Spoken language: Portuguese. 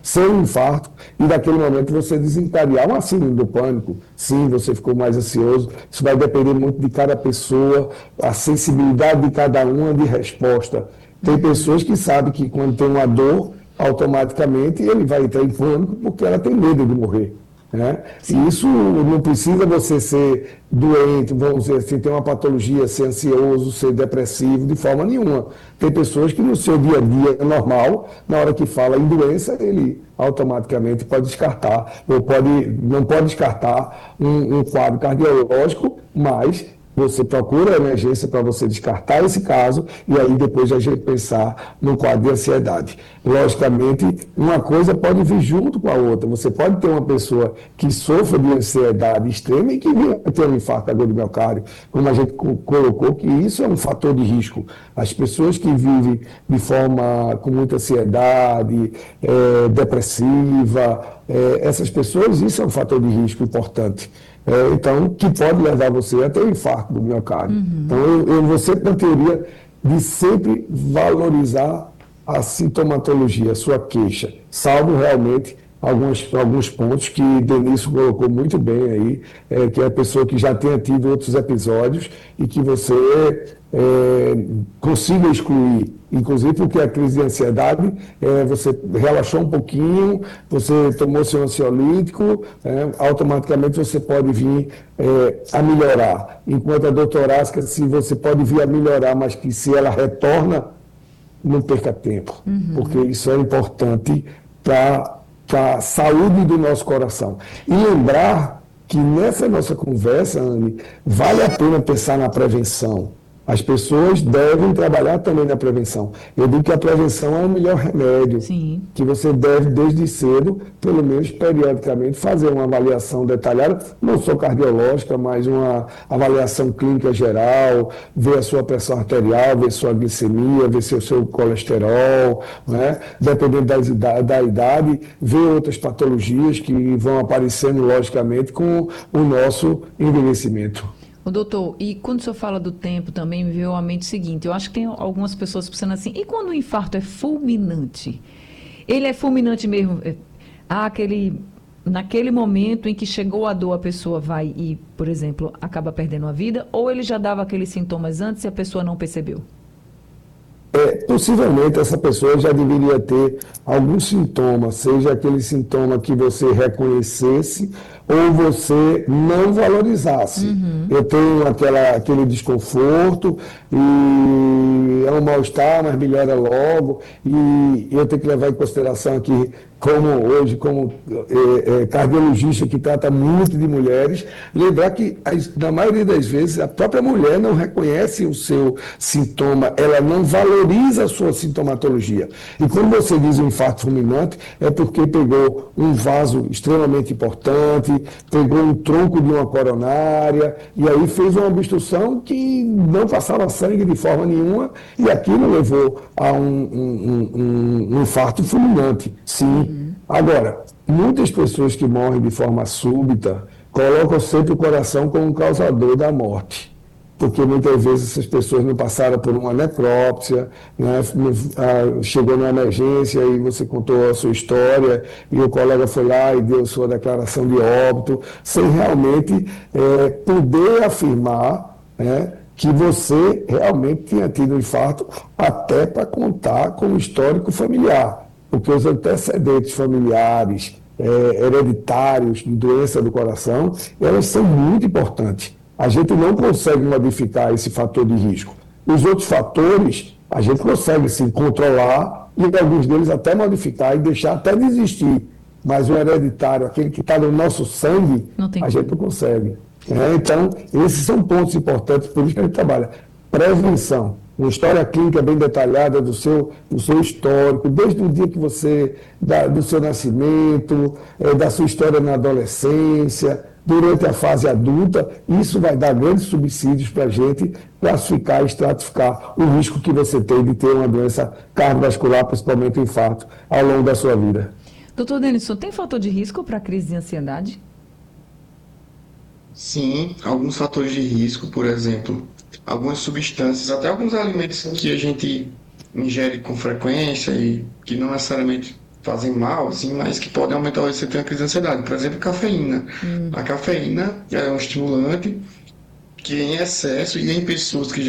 ser um infarto, e naquele momento você desencadear uma síndrome do pânico. Sim, você ficou mais ansioso. Isso vai depender muito de cada pessoa, a sensibilidade de cada uma de resposta. Tem pessoas que sabem que quando tem uma dor, automaticamente ele vai entrar em pânico porque ela tem medo de morrer. Né? E isso não precisa você ser doente, vamos dizer assim, ter uma patologia, ser ansioso, ser depressivo, de forma nenhuma. Tem pessoas que no seu dia a dia normal, na hora que fala em doença, ele automaticamente pode descartar, ou não pode descartar um quadro cardiológico, mas você procura a emergência para você descartar esse caso e aí depois a gente pensar no quadro de ansiedade. Logicamente, uma coisa pode vir junto com a outra. Você pode ter uma pessoa que sofra de ansiedade extrema e que venha ter um infarto agudo do miocárdio, como a gente colocou, que isso é um fator de risco. As pessoas que vivem de forma com muita ansiedade, depressiva, essas pessoas, isso é um fator de risco importante. Então, que pode levar você a ter um infarto do miocárdio. Então, eu vou sempre na teoria de sempre valorizar a sintomatologia, a sua queixa, salvo realmente alguns pontos que Denício colocou muito bem aí, que é a pessoa que já tenha tido outros episódios e que você consiga excluir, inclusive porque a crise de ansiedade, você relaxou um pouquinho, você tomou seu ansiolítico, automaticamente você pode vir a melhorar. Enquanto a dor torácica, se você pode vir a melhorar, mas que se ela retorna, não perca tempo, porque isso é importante para a saúde do nosso coração. E lembrar que nessa nossa conversa, Anne, vale a pena pensar na prevenção. As pessoas devem trabalhar também na prevenção. Eu digo que a prevenção é o melhor remédio. Sim. Que você deve, desde cedo, pelo menos periodicamente, fazer uma avaliação detalhada, não só cardiológica, mas uma avaliação clínica geral, ver a sua pressão arterial, ver sua glicemia, ver se o seu colesterol, né? Dependendo da idade, ver outras patologias que vão aparecendo, logicamente, com o nosso envelhecimento. O doutor, e quando o senhor fala do tempo também me veio à mente o seguinte, eu acho que tem algumas pessoas pensando assim, e quando o infarto é fulminante? Ele é fulminante mesmo, naquele momento em que chegou a dor, a pessoa vai e, por exemplo, acaba perdendo a vida, ou ele já dava aqueles sintomas antes e a pessoa não percebeu? Possivelmente essa pessoa já deveria ter algum sintoma, seja aquele sintoma que você reconhecesse ou você não valorizasse. Eu tenho aquele desconforto e é um mal-estar, mas melhora logo, e eu tenho que levar em consideração aqui, como cardiologista que trata muito de mulheres, lembrar que, na maioria das vezes, a própria mulher não reconhece o seu sintoma, ela não valoriza a sua sintomatologia. E quando você diz um infarto fulminante, é porque pegou um vaso extremamente importante, pegou um tronco de uma coronária, e aí fez uma obstrução que não passava sangue de forma nenhuma, e aquilo levou a um infarto fulminante, sim. Agora, muitas pessoas que morrem de forma súbita colocam sempre o coração como um causador da morte, porque muitas vezes essas pessoas não passaram por uma necrópsia, né? Chegou numa emergência e você contou a sua história e o colega foi lá e deu sua declaração de óbito, sem realmente poder afirmar, né, que você realmente tinha tido um infarto, até para contar com o histórico familiar. Porque os antecedentes familiares, hereditários, de doença do coração, elas são muito importantes. A gente não consegue modificar esse fator de risco. Os outros fatores, a gente consegue sim controlar e alguns deles até modificar e deixar até de existir. Mas o hereditário, aquele que está no nosso sangue, a gente não consegue. Então, esses são pontos importantes, por isso que a gente trabalha. Prevenção. Uma história clínica bem detalhada do seu histórico, desde o dia que do seu nascimento, da sua história na adolescência, durante a fase adulta, isso vai dar grandes subsídios para a gente classificar e estratificar o risco que você tem de ter uma doença cardiovascular, principalmente o infarto, ao longo da sua vida. Doutor Denilson, tem fator de risco para a crise de ansiedade? Sim, alguns fatores de risco, por exemplo, algumas substâncias, até alguns alimentos que a gente ingere com frequência e que não necessariamente fazem mal, assim, mas que podem aumentar você ter uma crise de ansiedade. Por exemplo, cafeína. A cafeína é um estimulante que em excesso e em pessoas que